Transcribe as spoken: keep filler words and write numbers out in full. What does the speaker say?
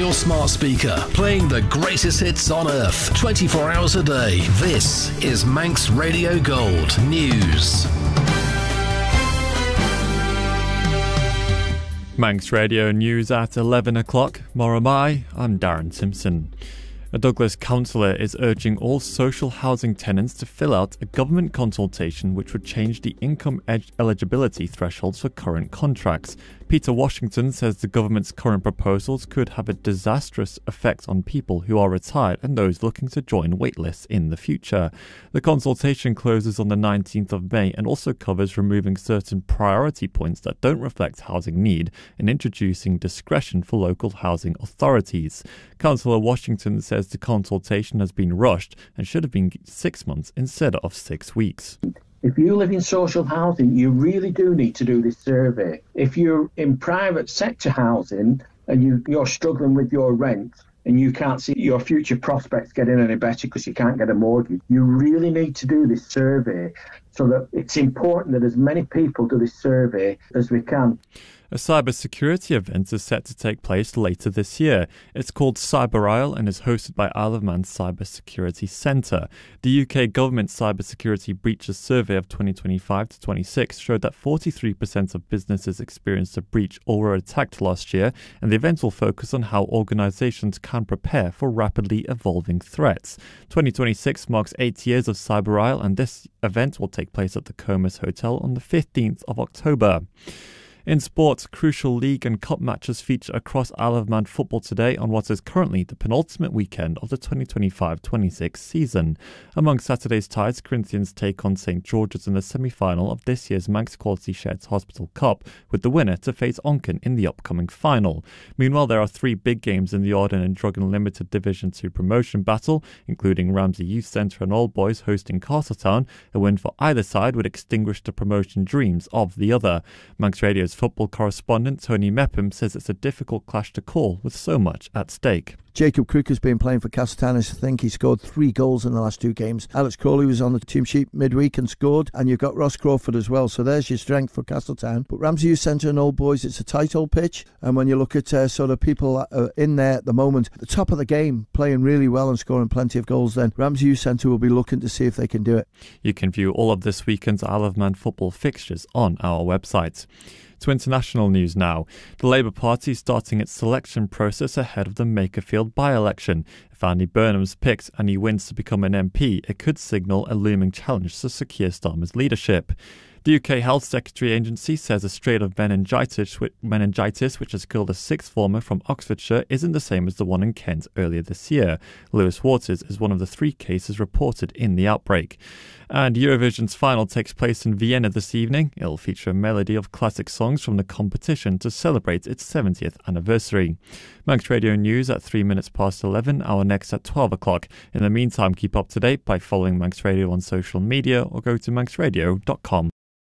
your smart speaker, playing the greatest hits on earth, twenty-four hours a day. This is Manx Radio Gold News. Manx Radio News at eleven o'clock. Moramai, I'm Darren Simpson. A Douglas councillor is urging all social housing tenants to fill out a government consultation which would change the income ed- eligibility thresholds for current contracts. Peter Washington says the government's current proposals could have a disastrous effect on people who are retired and those looking to join waitlists in the future. The consultation closes on the nineteenth of May and also covers removing certain priority points that don't reflect housing need and introducing discretion for local housing authorities. Councillor Washington says the consultation has been rushed and should have been six months instead of six weeks. If you live in social housing, you really do need to do this survey. If you're in private sector housing and you, you're struggling with your rent and you can't see your future prospects getting any better because you can't get a mortgage, you really need to do this survey, so that it's important that as many people do this survey as we can. A cybersecurity event is set to take place later this year. It's called Cyber Isle and is hosted by Isle of Man Cybersecurity Centre. The U K government cybersecurity breaches survey of twenty twenty-five to twenty-six showed that forty-three percent of businesses experienced a breach or were attacked last year, and the event will focus on how organisations can prepare for rapidly evolving threats. twenty twenty-six marks eight years of Cyber Isle, and this event will take place at the Comus Hotel on the fifteenth of October. In sports, crucial league and cup matches feature across Isle of Man football today on what is currently the penultimate weekend of the twenty twenty-five twenty-six season. Among Saturday's ties, Corinthians take on St George's in the semi-final of this year's Manx Quality Sheds Hospital Cup, with the winner to face Onken in the upcoming final. Meanwhile, there are three big games in the Arden and Druggan Limited Division two promotion battle, including Ramsey Youth Centre and Old Boys hosting Castletown. A win for either side would extinguish the promotion dreams of the other. Manx Radio's football correspondent Tony Mepham says it's a difficult clash to call with so much at stake. Jacob Crook has been playing for Castletown. I think he scored three goals in the last two games. Alex Crowley was on the team sheet midweek and scored, and you've got Ross Crawford as well, so there's your strength for Castletown. But Ramsey Youth Centre and Old Boys, it's a tight old pitch, and when you look at uh, sort of people uh, in there at the moment, at the top of the game, playing really well and scoring plenty of goals, then Ramsey Youth Centre will be looking to see if they can do it. You can view all of this weekend's Isle of Man football fixtures on our website. To international news now. The Labour Party is starting its selection process ahead of the Makerfield by-election. If Andy Burnham's picked and he wins to become an M P, it could signal a looming challenge to Sir Keir Starmer's leadership. The U K Health Secretary Agency says a strain of meningitis, meningitis which has killed a sixth former from Oxfordshire isn't the same as the one in Kent earlier this year. Lewis Waters is one of the three cases reported in the outbreak. And Eurovision's final takes place in Vienna this evening. It'll feature a melody of classic songs from the competition to celebrate its seventieth anniversary. Manx Radio News at three minutes past eleven, our next at twelve o'clock. In the meantime, keep up to date by following Manx Radio on social media or go to manx radio dot com.